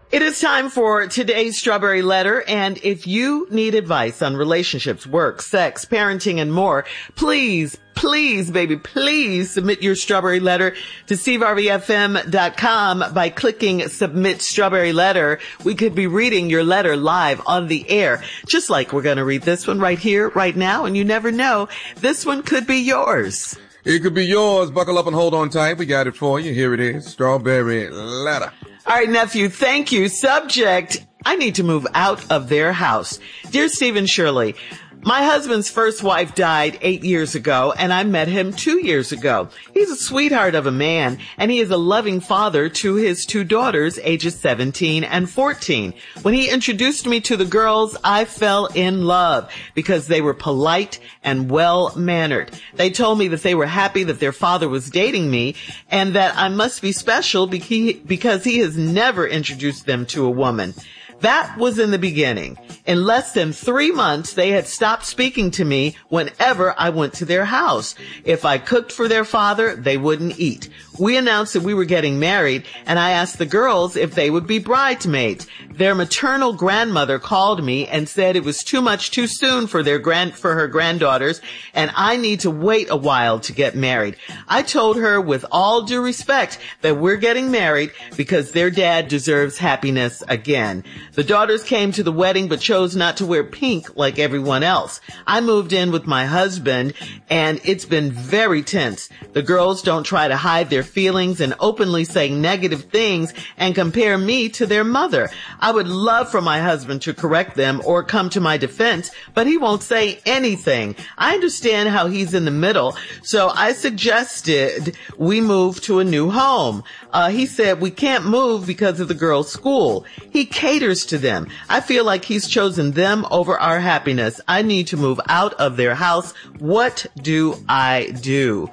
It is time for today's Strawberry Letter, and if you need advice on relationships, work, sex, parenting, and more, please, baby, please submit your Strawberry Letter to steveharveyfm.com by clicking Submit Strawberry Letter. We could be reading your letter live on the air, just like we're going to read this one right here, right now, and you never know, this one could be yours. It could be yours. Buckle up and hold on tight. We got it for you. Here it is, Strawberry Letter. All right, nephew, thank you. Subject, I need to move out of their house. Dear Stephen Shirley, my husband's first wife died 8 years ago, and I met him 2 years ago. He's a sweetheart of a man, and he is a loving father to his 2 daughters, ages 17 and 14. When he introduced me to the girls, I fell in love because they were polite and well-mannered. They told me that they were happy that their father was dating me and that I must be special because he has never introduced them to a woman. That was in the beginning. In less than 3 months, they had stopped speaking to me whenever I went to their house. If I cooked for their father, they wouldn't eat. We announced that we were getting married, and I asked the girls if they would be bridesmaids. Their maternal grandmother called me and said it was too much too soon for her granddaughters, and I need to wait a while to get married. I told her with all due respect that we're getting married because their dad deserves happiness again. The daughters came to the wedding but chose not to wear pink like everyone else. I moved in with my husband, and it's been very tense. The girls don't try to hide their feelings and openly say negative things and compare me to their mother. I would love for my husband to correct them or come to my defense, but he won't say anything. I understand how he's in the middle, so I suggested we move to a new home. He said we can't move because of the girls' school. He caters to them. I feel like he's chosen them over our happiness. I need to move out of their house. What do I do?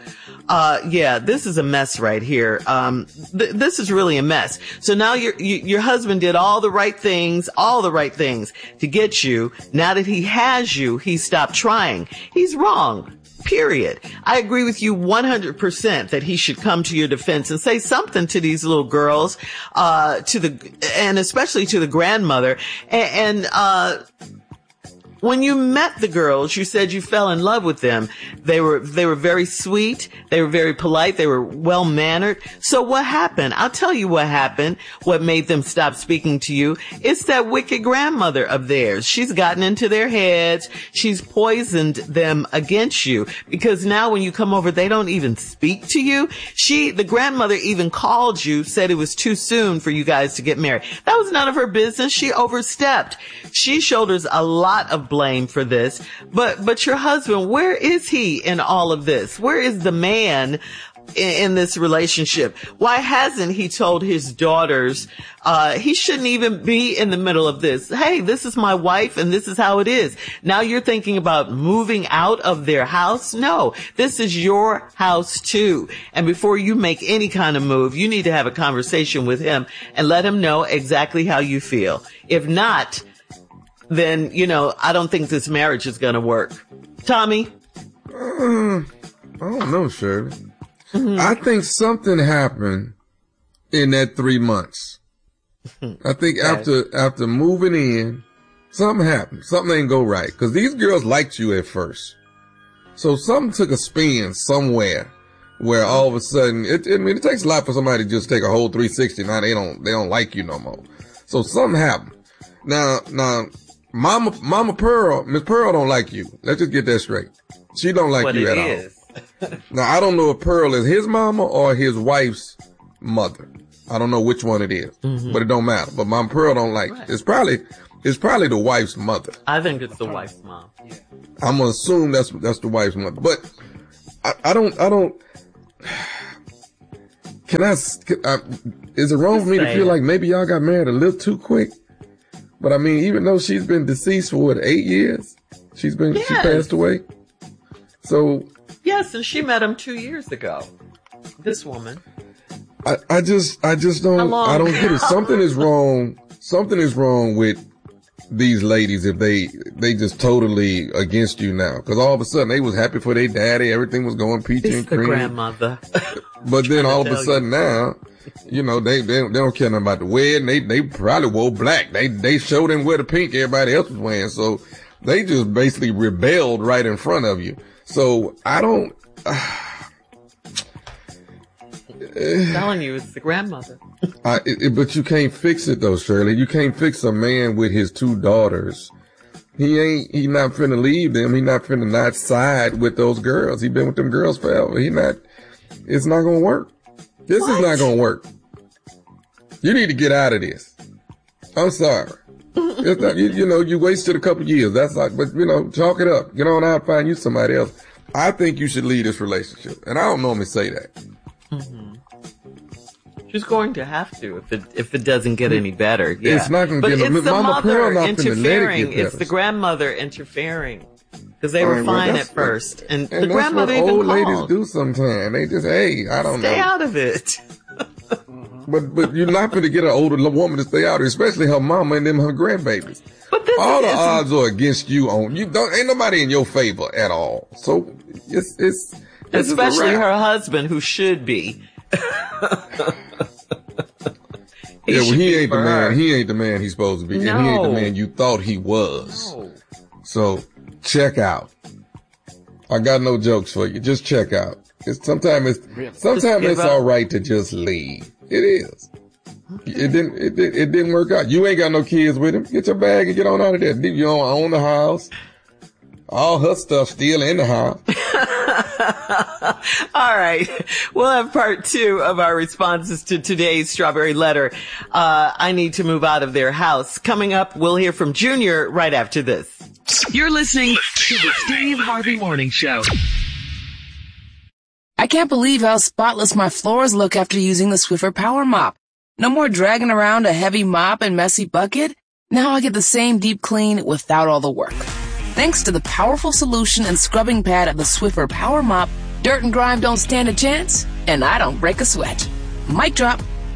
Yeah, this is a mess right here. This is really a mess. So now your husband did all the right things to get you. Now that he has you, he stopped trying. He's wrong. Period. I agree with you 100% that he should come to your defense and say something to these little girls, and especially to the grandmother. When you met the girls, you said you fell in love with them. They were very sweet. They were very polite. They were well-mannered. So what happened? I'll tell you what happened. What made them stop speaking to you? It's that wicked grandmother of theirs. She's gotten into their heads. She's poisoned them against you because now when you come over, they don't even speak to you. The grandmother even called you, said it was too soon for you guys to get married. That was none of her business. She overstepped. She shoulders a lot of blame for this, but your husband, where is he in all of this? Where is the man in this relationship? Why hasn't he told his daughters, he shouldn't even be in the middle of this? Hey, this is my wife and this is how it is. Now you're thinking about moving out of their house? No, this is your house too. And before you make any kind of move, you need to have a conversation with him and let him know exactly how you feel. If not, then, I don't think this marriage is going to work. Tommy? I don't know, Shirley. Mm-hmm. I think something happened in that 3 months. I think after moving in, something happened. Something ain't go right. Because these girls liked you at first. So something took a spin somewhere where all of a sudden, it takes a lot for somebody to just take a whole 360. Now they don't like you no more. So something happened. Now, Mama Pearl, Miss Pearl don't like you. Let's just get that straight. She don't like you at all. Now, I don't know if Pearl is his mama or his wife's mother. I don't know which one it is, but it don't matter. But Mama Pearl don't like it. It's probably the wife's mother. I think it's the wife's mom. Yeah. I'm gonna assume that's the wife's mother. But I don't. Is it wrong for me to feel like maybe y'all got married a little too quick? But I mean, even though she's been deceased for 8 years, she passed away. So. Yes, and she met him 2 years ago. This woman. I just don't get it. Something is wrong. Something is wrong with these ladies if they just totally against you now? Because all of a sudden they was happy for their daddy, everything was going peachy and cream. The grandmother. But then all of a sudden now, you know, they don't care nothing about the wedding. They probably wore black. They showed them wear the pink everybody else was wearing. So they just basically rebelled right in front of you. So I don't. I'm telling you, it's the grandmother. But you can't fix it though, Shirley. You can't fix a man with his two daughters. He not finna leave them. He not finna not side with those girls. He been with them girls forever. It's not gonna work. This is not gonna work. You need to get out of this. I'm sorry. It's not, you wasted a couple years. That's like, but chalk it up. Get on out and find you somebody else. I think you should leave this relationship. And I don't normally say that. Mm-hmm. She's going to have to if it doesn't get any better. Yeah. It's not going to get better. But it's the mother interfering. It's the grandmother interfering. Because they were fine at first. And the grandmother even called. Old ladies do sometimes. They just, I don't know. Stay out of it. But you're not going to get an older woman to stay out of it, especially her mama and them her grandbabies. But all the odds are against you ain't nobody in your favor at all. So it's especially her husband, who should be. He ain't the man. He ain't the man he's supposed to be, and he ain't the man you thought he was. No. So check out. I got no jokes for you. Just check out. Sometimes it's all right to just leave. It is. Okay. It didn't work out. You ain't got no kids with him. Get your bag and get on out of there. You don't own the house. All her stuff still in the house. All right. We'll have part 2 of our responses to today's Strawberry Letter. I need to move out of their house. Coming up, we'll hear from Junior right after this. You're listening to the Steve Harvey Morning Show. I can't believe how spotless my floors look after using the Swiffer Power Mop. No more dragging around a heavy mop and messy bucket. Now I get the same deep clean without all the work. Thanks to the powerful solution and scrubbing pad of the Swiffer Power Mop, dirt and grime don't stand a chance, and I don't break a sweat. Mic drop.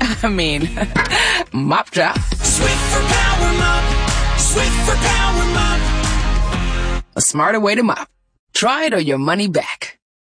Mop drop. Swiffer Power Mop. Swiffer Power Mop. A smarter way to mop. Try it or your money back.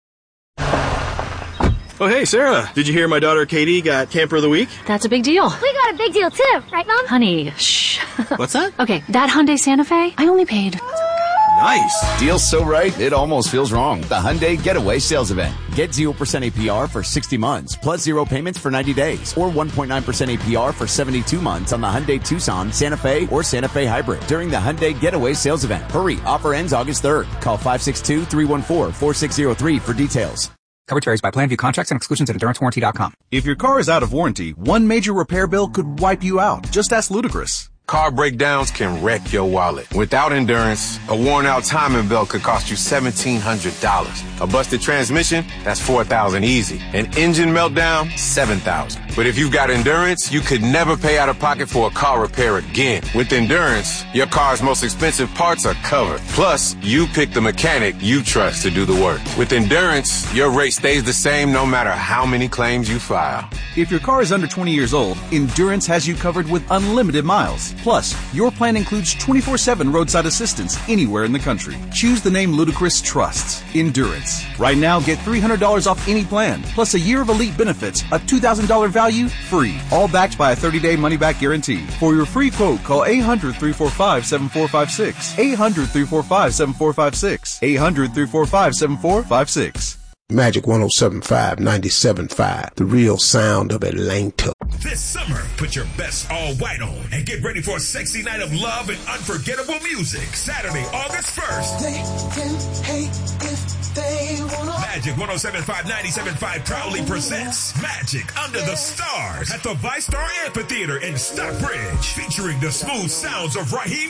Oh, hey, Sarah. Did you hear my daughter Katie got Camper of the Week? That's a big deal. We got a big deal, too. Right, Mom? Honey, shh. What's that? Okay, that Hyundai Santa Fe, I only paid... Nice. Deal's so right, it almost feels wrong. The Hyundai Getaway Sales Event. Get 0% APR for 60 months, plus 0 payments for 90 days, or 1.9% APR for 72 months on the Hyundai Tucson, Santa Fe, or Santa Fe Hybrid during the Hyundai Getaway Sales Event. Hurry, offer ends August 3rd. Call 562-314-4603 for details. Coverage varies by plan. View contracts and exclusions at EnduranceWarranty.com. If your car is out of warranty, one major repair bill could wipe you out. Just ask Ludacris. Car breakdowns can wreck your wallet. Without Endurance, a worn-out timing belt could cost you $1,700. A busted transmission, that's $4,000 easy. An engine meltdown, $7,000. But if you've got Endurance, you could never pay out of pocket for a car repair again. With Endurance, your car's most expensive parts are covered. Plus, you pick the mechanic you trust to do the work. With Endurance, your rate stays the same no matter how many claims you file. If your car is under 20 years old, Endurance has you covered with unlimited miles. Plus, your plan includes 24/7 roadside assistance anywhere in the country. Choose the name Ludacris trusts, Endurance. Right now, get $300 off any plan, plus a year of elite benefits, a $2,000 value, free. All backed by a 30-day money-back guarantee. For your free quote, call 800-345-7456. 800-345-7456. 800-345-7456. Magic 107.5, 97.5, the real sound of Atlanta. This summer, put your best all white on and get ready for a sexy night of love and unforgettable music. Saturday, August 1st. They can hate if they wanna. Magic 107.5, 97.5 proudly presents Magic Under the Stars at the ViStar Amphitheater in Stockbridge, featuring the smooth sounds of Raheem